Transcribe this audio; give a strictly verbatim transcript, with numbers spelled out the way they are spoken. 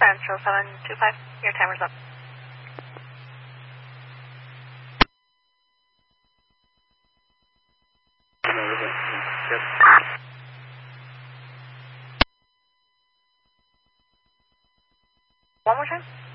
Central seven two five, your timer's up. One more time.